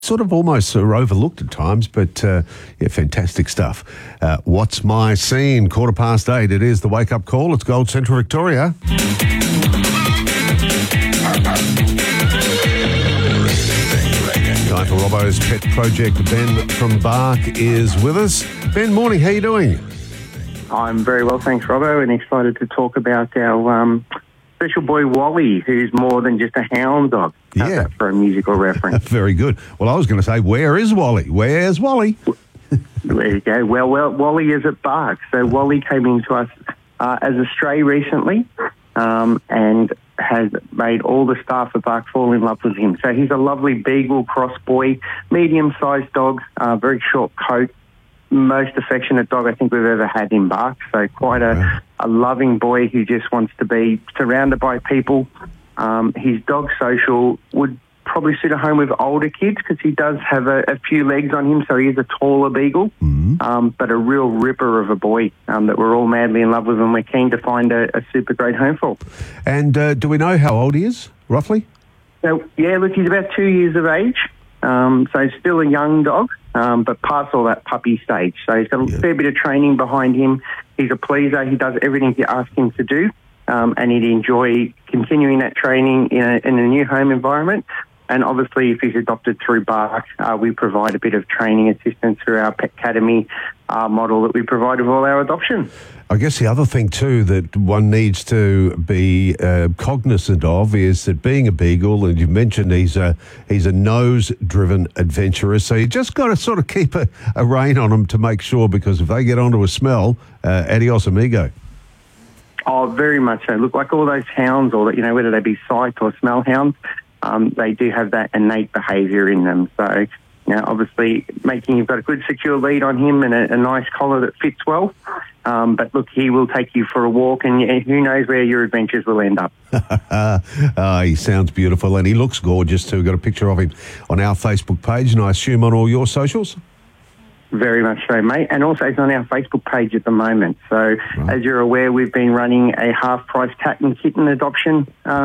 sort of almost overlooked at times, but yeah, fantastic stuff. What's my scene? 8:15. It is the wake-up call. It's Gold Central Victoria. Time for Robbo's Pet Project. Ben from Bark is with us. Ben, morning. How you doing? I'm very well, thanks, Robbo, and excited to talk about our special boy Wally, who's more than just a hound dog. How's that for a musical reference? Very good. Well, I was going to say, where is Wally? Where's Wally? There you go. Well, Wally is at Bark. So Wally came into us as a stray recently and has made all the staff at Bark fall in love with him. So he's a lovely beagle cross boy, medium-sized dog, very short coat, most affectionate dog I think we've ever had in Bark. So quite a loving boy who just wants to be surrounded by people. His dog social would probably suit a home with older kids because he does have a few legs on him, so he is a taller beagle, but a real ripper of a boy that we're all madly in love with, and we're keen to find a super great home for. And do we know how old he is, roughly? So, yeah, look, he's about 2 years of age, so he's still a young dog, but past all that puppy stage. So he's got a fair bit of training behind him. He's a pleaser. He does everything you ask him to do, and he'd enjoy continuing that training in a new home environment. And obviously, if he's adopted through Bark, we provide a bit of training assistance through our Pet Academy model that we provide with all our adoption. I guess the other thing too that one needs to be cognizant of is that being a beagle, and you mentioned he's a nose-driven adventurer, so you just got to sort of keep a rein on them to make sure, because if they get onto a smell, adios amigo. Oh, very much so. Look, like all those hounds, or whether they be sight or smell hounds, they do have that innate behaviour in them. So, obviously, making you've got a good secure lead on him and a nice collar that fits well. But look, he will take you for a walk, and who knows where your adventures will end up. He sounds beautiful, and he looks gorgeous too. We've got a picture of him on our Facebook page, and I assume on all your socials? Very much so, mate. And also it's on our Facebook page at the moment. So, as you're aware, we've been running a half-price cat and kitten adoption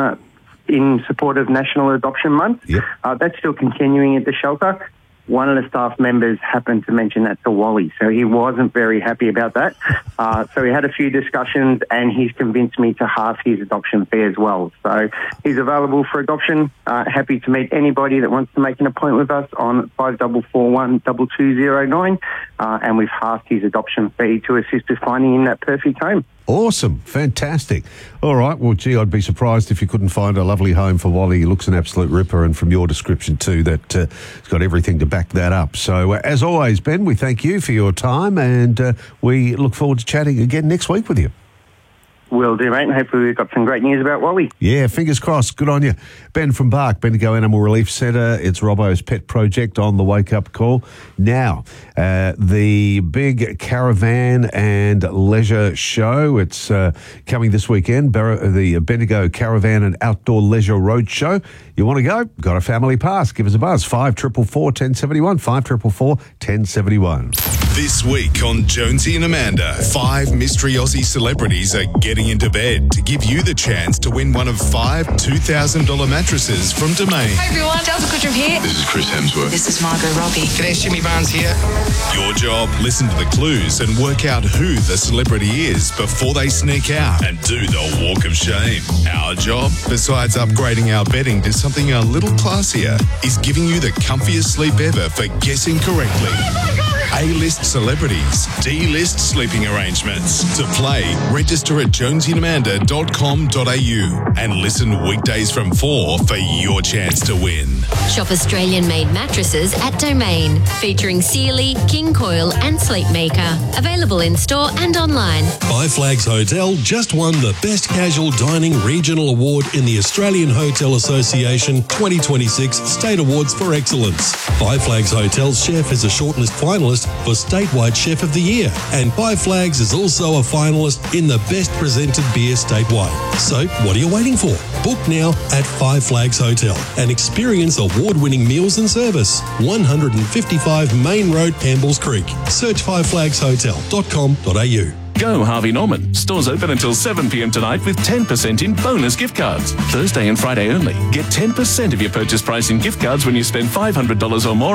in support of National Adoption Month. That's still continuing at the shelter. One of the staff members happened to mention that to Wally, so he wasn't very happy about that. So we had a few discussions, and he's convinced me to half his adoption fee as well. So he's available for adoption. Happy to meet anybody that wants to make an appointment with us on 5441 2209, and we've halved his adoption fee to assist with finding him that perfect home. Awesome. Fantastic. All right. Well, gee, I'd be surprised if you couldn't find a lovely home for Wally. He looks an absolute ripper, and from your description too, that it's got everything to back that up. So, as always, Ben, we thank you for your time, and we look forward to chatting again next week with you. Will do, mate, and hopefully we've got some great news about Wally. Yeah, fingers crossed. Good on you. Ben from Bark, Bendigo Animal Relief Centre. It's Robbo's Pet Project on the wake-up call. Now, the big caravan and leisure show. It's coming this weekend, the Bendigo Caravan and Outdoor Leisure Road Show. You want to go? Got a family pass. Give us a buzz. 5444 1071. 5444 1071. This week on Jonesy and Amanda, 5 mystery Aussie celebrities are getting into bed to give you the chance to win one of 5 $2,000 mattresses from Domain. Hi everyone, Delta Goodrum here. This is Chris Hemsworth. This is Margot Robbie. G'day, Jimmy Barnes here. Your job, listen to the clues and work out who the celebrity is before they sneak out and do the walk of shame. Our job, besides upgrading our bedding to something a little classier, is giving you the comfiest sleep ever for guessing correctly. A-list celebrities, D-list sleeping arrangements. To play, register at jonesyandamanda.com.au and listen weekdays from 4 for your chance to win. Shop Australian-made mattresses at Domain, featuring Sealy, King Coil and Sleepmaker. Available in-store and online. Five Flags Hotel just won the Best Casual Dining Regional Award in the Australian Hotel Association 2026 State Awards for Excellence. Five Flags Hotel's chef is a shortlist finalist for Statewide Chef of the Year, and Five Flags is also a finalist in the Best Presented Beer statewide. So, what are you waiting for? Book now at Five Flags Hotel and experience award-winning meals and service. 155 Main Road, Campbell's Creek. Search fiveflagshotel.com.au. Go Harvey Norman. Stores open until 7 p.m. tonight with 10% in bonus gift cards. Thursday and Friday only. Get 10% of your purchase price in gift cards when you spend $500 or more